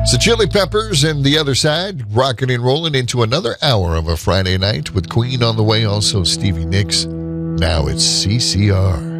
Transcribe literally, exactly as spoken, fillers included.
So Chili Peppers and The Other Side, rocking and rolling into another hour of a Friday night with Queen on the way, also Stevie Nicks. Now it's C C R.